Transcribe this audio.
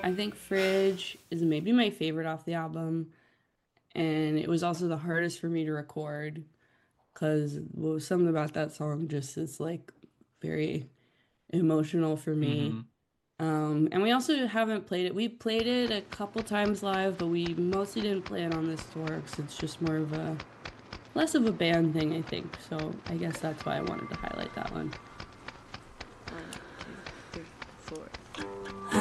I think Fridge is maybe my favorite off the album, and it was also the hardest for me to record because well, something about that song just is like very emotional for me. Hmm. And we also haven't played it. We played it a couple times live, but we mostly didn't play it on this tour because it's just more of a less of a band thing, I think. So I guess that's why I wanted to highlight that one.